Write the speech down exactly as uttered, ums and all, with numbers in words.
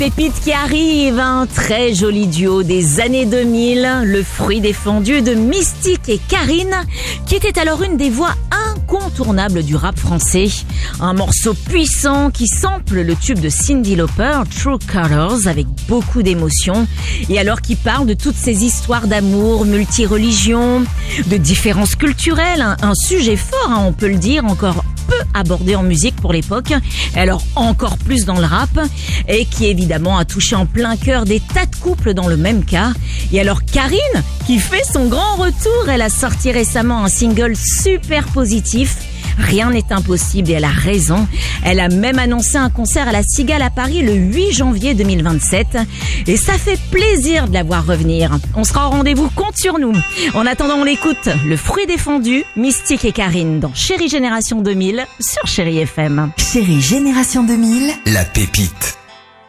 pépite qui arrive, un très joli duo des années deux mille, le fruit défendu de Mystique et Karine, qui était alors une des voix incontournables du rap français. Un morceau puissant qui sample le tube de Cyndi Lauper, True Colors, avec beaucoup d'émotion, et alors qui parle de toutes ces histoires d'amour, multi-religion, de différences culturelles, un, un sujet fort, hein, on peut le dire, encore peu abordé en musique pour l'époque, et alors encore plus dans le rap, et qui évidemment a touché en plein cœur des tas de couples dans le même cas. Et alors Karine, qui fait son grand retour, elle a sorti récemment un single super positif, Rien n'est impossible, et elle a raison. Elle a même annoncé un concert à la Cigale à Paris le huit janvier deux mille vingt-sept. Et ça fait plaisir de la voir revenir. On sera au rendez-vous, compte sur nous. En attendant, on l'écoute. Le fruit défendu, Mystique et Karine dans Chérie Génération deux mille sur Chérie F M. Chérie Génération deux mille, la pépite.